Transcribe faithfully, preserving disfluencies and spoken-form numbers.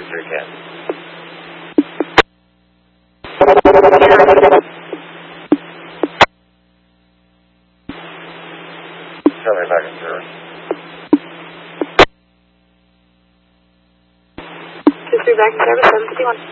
three Cat. Tell me back in service. two three back in service, seven fifty-one.